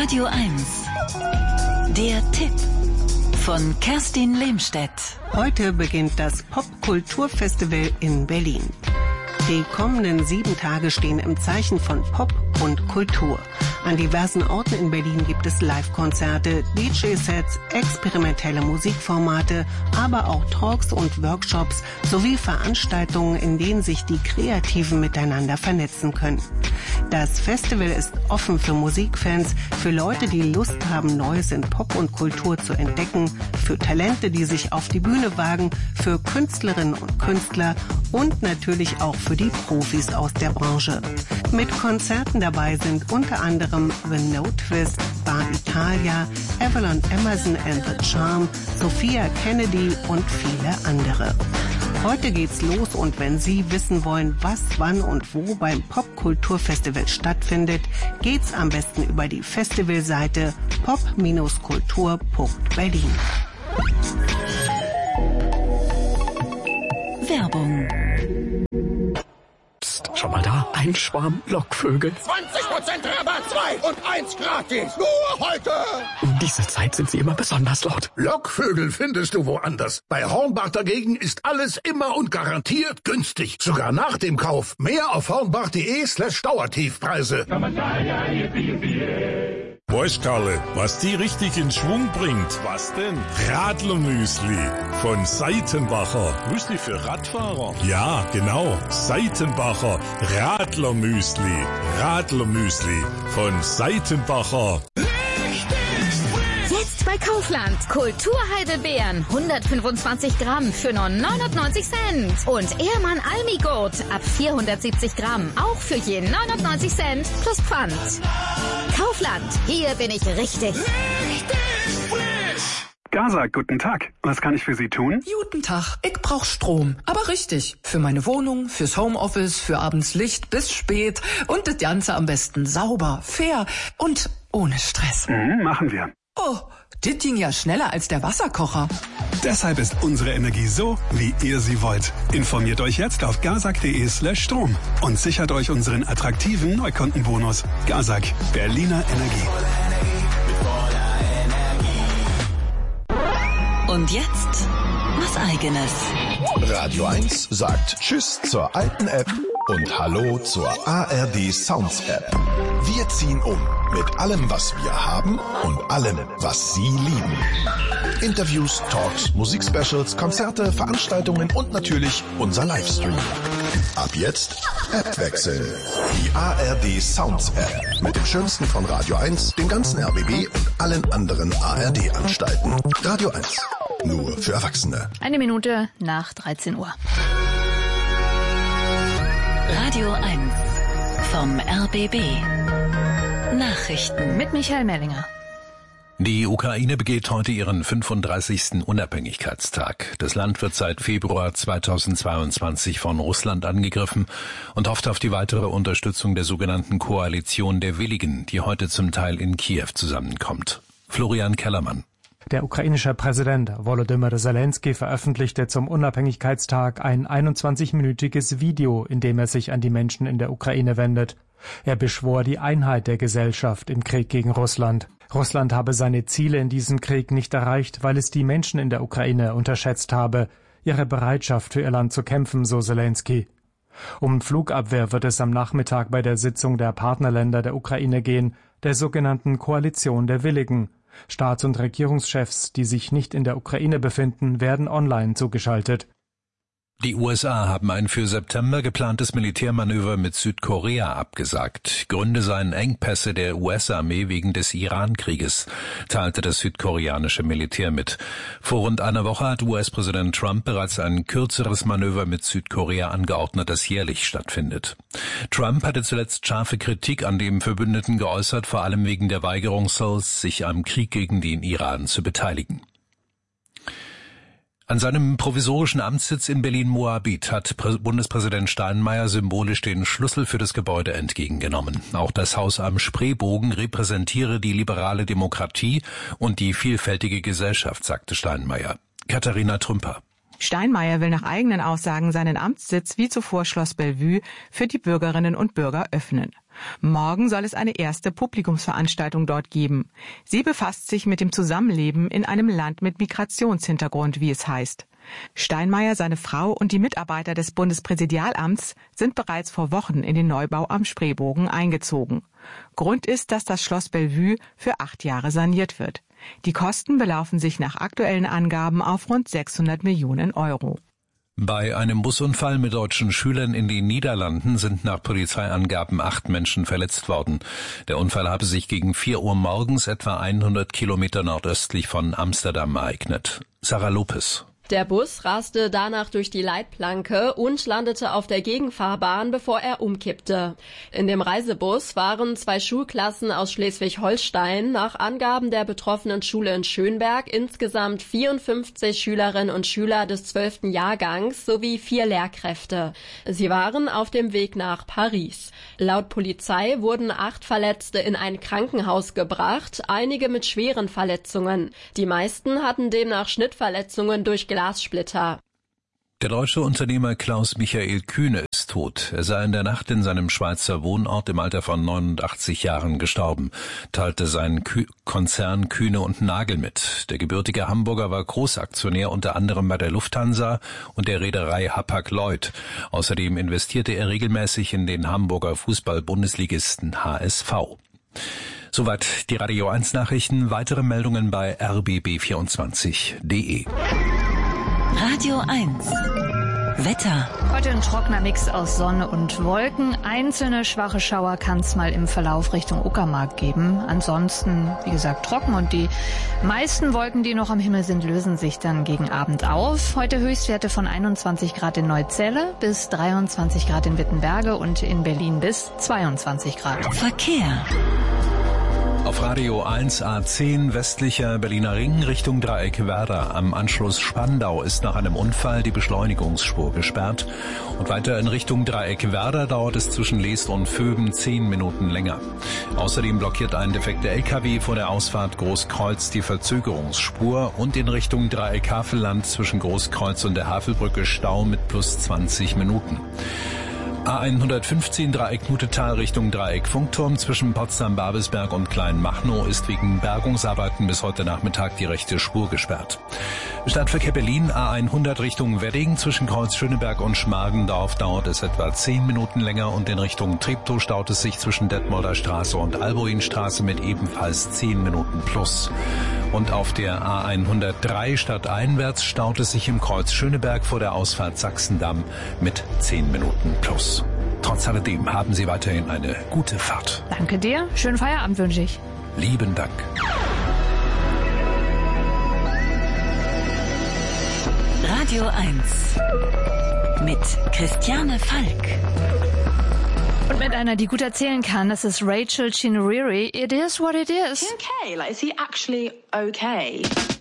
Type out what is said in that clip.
Radio 1. Der Tipp von Kerstin Lehmstedt. Heute beginnt das Popkulturfestival in Berlin. Die kommenden 7 Tage stehen im Zeichen von Pop und Kultur. An diversen Orten in Berlin gibt es Live-Konzerte, DJ-Sets, experimentelle Musikformate, aber auch Talks und Workshops sowie Veranstaltungen, in denen sich die Kreativen miteinander vernetzen können. Das Festival ist offen für Musikfans, für Leute, die Lust haben, Neues in Pop und Kultur zu entdecken, für Talente, die sich auf die Bühne wagen, für Künstlerinnen und Künstler und natürlich auch für die Profis aus der Branche. Mit Konzerten dabei sind unter anderem The No Twist, Bar Italia, Avalon Emerson and the Charm, Sophia Kennedy und viele andere. Heute geht's los und wenn Sie wissen wollen, was, wann und wo beim Popkulturfestival stattfindet, geht's am besten über die Festivalseite pop-kultur.berlin. Werbung. Psst, schon mal da? Ein Schwarm Lockvögel. 20% Rabatt, 2 und 1 gratis. Nur heute. Um diese Zeit sind sie immer besonders laut. Lockvögel findest du woanders. Bei Hornbach dagegen ist alles immer und garantiert günstig. Sogar nach dem Kauf. Mehr auf hornbach.de/Dauertiefpreise. Weißt, Karle, was die richtig in Schwung bringt? Was denn? Radlermüsli von Seitenbacher. Müsli für Radfahrer? Ja, genau. Seitenbacher Radlermüsli. Radlermüsli von Seitenbacher. Jetzt bei Kaufland. Kulturheidelbeeren. 125 Gramm für nur 99 Cent. Und Ehrmann Almigurt ab 470 Gramm. Auch für je 99 Cent plus Pfand. Kaufland. Hier bin ich richtig. Gaza, guten Tag. Was kann ich für Sie tun? Guten Tag. Ich brauch Strom. Aber richtig. Für meine Wohnung, fürs Homeoffice, für abends Licht bis spät. Und das Ganze am besten sauber, fair und ohne Stress. Machen wir. Oh, das ging ja schneller als der Wasserkocher. Deshalb ist unsere Energie so, wie ihr sie wollt. Informiert euch jetzt auf gazak.de/Strom und sichert euch unseren attraktiven Neukundenbonus. Gazak, Berliner Energie. Und jetzt was Eigenes. Radio 1 sagt Tschüss zur alten App und Hallo zur ARD Sounds App. Wir ziehen um mit allem, was wir haben und allem, was Sie lieben. Interviews, Talks, Musikspecials, Konzerte, Veranstaltungen und natürlich unser Livestream. Ab jetzt App wechseln. Die ARD Sounds App mit dem Schönsten von Radio 1, dem ganzen RBB und allen anderen ARD-Anstalten. Radio 1. Nur für Erwachsene. 1 Minute nach 13 Uhr. Radio 1 vom RBB. Nachrichten Mit Michael Mellinger. Die Ukraine begeht heute ihren 35. Unabhängigkeitstag. Das Land wird seit Februar 2022 von Russland angegriffen und hofft auf die weitere Unterstützung der sogenannten Koalition der Willigen, die heute zum Teil in Kiew zusammenkommt. Florian Kellermann. Der ukrainische Präsident Volodymyr Zelensky veröffentlichte zum Unabhängigkeitstag ein 21-minütiges Video, in dem er sich an die Menschen in der Ukraine wendet. Er beschwor die Einheit der Gesellschaft im Krieg gegen Russland. Russland habe seine Ziele in diesem Krieg nicht erreicht, weil es die Menschen in der Ukraine unterschätzt habe, ihre Bereitschaft für ihr Land zu kämpfen, so Zelensky. Um Flugabwehr wird es am Nachmittag bei der Sitzung der Partnerländer der Ukraine gehen, der sogenannten Koalition der Willigen. Staats- und Regierungschefs, die sich nicht in der Ukraine befinden, werden online zugeschaltet. Die USA haben ein für September geplantes Militärmanöver mit Südkorea abgesagt. Gründe seien Engpässe der US-Armee wegen des Iran-Krieges, teilte das südkoreanische Militär mit. Vor rund einer Woche hat US-Präsident Trump bereits ein kürzeres Manöver mit Südkorea angeordnet, das jährlich stattfindet. Trump hatte zuletzt scharfe Kritik an dem Verbündeten geäußert, vor allem wegen der Weigerung Seouls, sich am Krieg gegen den Iran zu beteiligen. An seinem provisorischen Amtssitz in Berlin-Moabit hat Bundespräsident Steinmeier symbolisch den Schlüssel für das Gebäude entgegengenommen. Auch das Haus am Spreebogen repräsentiere die liberale Demokratie und die vielfältige Gesellschaft, sagte Steinmeier. Katharina Trümper. Steinmeier will nach eigenen Aussagen seinen Amtssitz wie zuvor Schloss Bellevue für die Bürgerinnen und Bürger öffnen. Morgen soll es eine erste Publikumsveranstaltung dort geben. Sie befasst sich mit dem Zusammenleben in einem Land mit Migrationshintergrund, wie es heißt. Steinmeier, seine Frau und die Mitarbeiter des Bundespräsidialamts sind bereits vor Wochen in den Neubau am Spreebogen eingezogen. Grund ist, dass das Schloss Bellevue für 8 Jahre saniert wird. Die Kosten belaufen sich nach aktuellen Angaben auf rund 600 Millionen Euro. Bei einem Busunfall mit deutschen Schülern in den Niederlanden sind nach Polizeiangaben 8 Menschen verletzt worden. Der Unfall habe sich gegen 4 Uhr morgens etwa 100 Kilometer nordöstlich von Amsterdam ereignet. Sarah Lopez. Der Bus raste danach durch die Leitplanke und landete auf der Gegenfahrbahn, bevor er umkippte. In dem Reisebus waren 2 Schulklassen aus Schleswig-Holstein, nach Angaben der betroffenen Schule in Schönberg insgesamt 54 Schülerinnen und Schüler des 12. Jahrgangs sowie 4 Lehrkräfte. Sie waren auf dem Weg nach Paris. Laut Polizei wurden 8 Verletzte in ein Krankenhaus gebracht, einige mit schweren Verletzungen. Die meisten hatten demnach Schnittverletzungen durch Glassplitter. Der deutsche Unternehmer Klaus-Michael Kühne ist tot. Er sei in der Nacht in seinem Schweizer Wohnort im Alter von 89 Jahren gestorben, teilte sein Konzern Kühne und Nagel mit. Der gebürtige Hamburger war Großaktionär unter anderem bei der Lufthansa und der Reederei Hapag-Lloyd. Außerdem investierte er regelmäßig in den Hamburger Fußball-Bundesligisten HSV. Soweit die Radio 1 Nachrichten. Weitere Meldungen bei rbb24.de. Radio 1. Wetter. Heute ein trockener Mix aus Sonne und Wolken. Einzelne schwache Schauer kann es mal im Verlauf Richtung Uckermark geben. Ansonsten, wie gesagt, trocken und die meisten Wolken, die noch am Himmel sind, lösen sich dann gegen Abend auf. Heute Höchstwerte von 21 Grad in Neuzelle bis 23 Grad in Wittenberge und in Berlin bis 22 Grad. Verkehr. Auf Radio 1 A10 westlicher Berliner Ring Richtung Dreieck Werder. Am Anschluss Spandau ist nach einem Unfall die Beschleunigungsspur gesperrt. Und weiter in Richtung Dreieck Werder dauert es zwischen Leest und Vöben 10 Minuten länger. Außerdem blockiert ein defekter LKW vor der Ausfahrt Großkreuz die Verzögerungsspur und in Richtung Dreieck Havelland zwischen Großkreuz und der Havelbrücke Stau mit plus 20 Minuten. A115 Dreieck Mutetal Richtung Dreieck Funkturm zwischen Potsdam-Babelsberg und Kleinmachnow ist wegen Bergungsarbeiten bis heute Nachmittag die rechte Spur gesperrt. Stadtverkehr Berlin A100 Richtung Wedding zwischen Kreuz Schöneberg und Schmargendorf dauert es etwa 10 Minuten länger und in Richtung Treptow staut es sich zwischen Detmolder Straße und Alboinstraße mit ebenfalls 10 Minuten plus. Und auf der A103 stadteinwärts staut es sich im Kreuz Schöneberg vor der Ausfahrt Sachsendamm mit 10 Minuten plus. Trotz alledem haben Sie weiterhin eine gute Fahrt. Danke dir. Schönen Feierabend wünsche ich. Lieben Dank. Radio 1 mit Christiane Falk. Und mit einer, die gut erzählen kann, das ist Rachel Chinuriri. It is what it is. Is he okay? Like, is he actually okay?